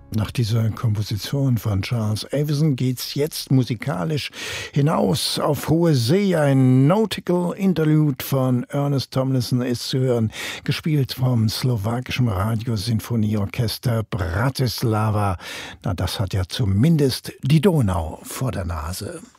Nach dieser Komposition von Charles Avison geht's jetzt musikalisch hinaus auf hohe See. Ein Nautical Interlude von Ernest Tomlinson ist zu hören, gespielt vom slowakischen Radiosinfonieorchester Bratislava. Na, das hat ja zumindest die Donau vor der Nase.